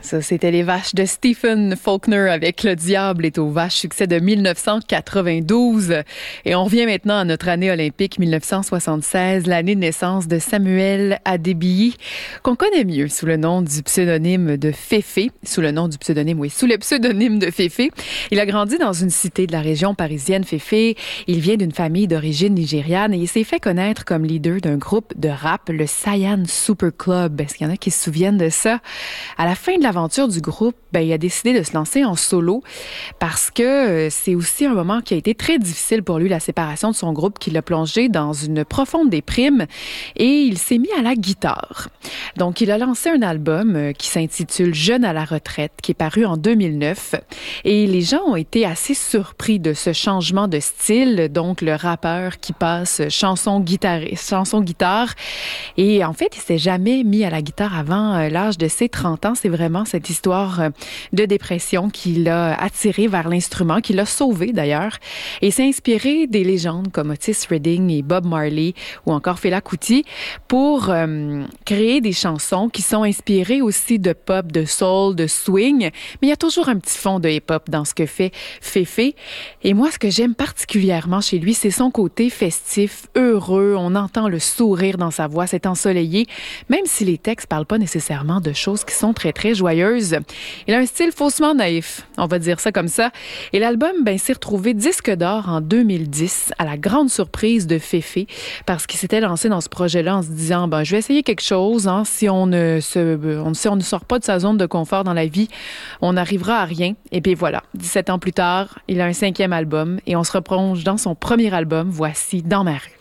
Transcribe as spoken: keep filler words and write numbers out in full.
Ça, c'était Les Vaches de Stephen Faulkner avec Le Diable est aux Vaches, succès de dix-neuf cent quatre-vingt-douze. Et on revient maintenant à notre année olympique dix-neuf cent soixante-seize, l'année de naissance de Samuel Adébíyí, qu'on connaît mieux sous le nom du pseudonyme de Féfé, sous le nom du pseudonyme, oui, sous le pseudonyme de Féfé. Il a grandi dans une cité de la région parisienne, Féfé. Il vient d'une famille d'origine nigériane et il s'est fait connaître comme leader d'un groupe de rap, le Cyan Super Club. Est-ce qu'il y en a qui se souviennent de ça? À la fin de l'aventure du groupe, ben, il a décidé de se lancer en solo parce que euh, c'est aussi un moment qui a été très difficile pour lui, la séparation de son groupe, qui l'a plongé dans une profonde déprime et il s'est mis à la guitare. Donc, il a lancé un album euh, qui s'intitule Jeune à la retraite, qui est paru en deux mille neuf et les gens ont été assez surpris de ce changement de style, donc le rappeur qui passe chanson guitare, chanson guitare et en fait, il s'est jamais mis à la guitare avant euh, l'âge de ses trente ans. C'est vraiment cette histoire de dépression qui l'a attiré vers l'instrument, qui l'a sauvé d'ailleurs. Et s'est inspiré des légendes comme Otis Redding et Bob Marley ou encore Fela Kuti pour euh, créer des chansons qui sont inspirées aussi de pop, de soul, de swing. Mais il y a toujours un petit fond de hip-hop dans ce que fait Féfé. Et moi, ce que j'aime particulièrement chez lui, c'est son côté festif, heureux. On entend le sourire dans sa voix, c'est ensoleillé, même si les textes parlent pas nécessairement de choses qui sont très, très joyeuses. Il a un style faussement naïf, on va dire ça comme ça. Et l'album, ben, s'est retrouvé disque d'or en deux mille dix, à la grande surprise de Féfé, parce qu'il s'était lancé dans ce projet-là en se disant, ben, je vais essayer quelque chose, hein. Si on ne se, on, si on ne sort pas de sa zone de confort dans la vie, on n'arrivera à rien. Et puis voilà, dix-sept ans plus tard, il a un cinquième album et on se replonge dans son premier album, voici Dans ma rue.